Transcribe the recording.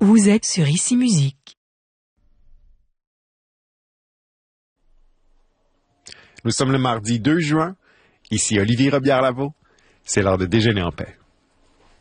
Vous êtes sur Ici Musique. Nous sommes le mardi 2 juin. Ici Olivier Robillard-Lavaux. C'est l'heure de déjeuner en paix.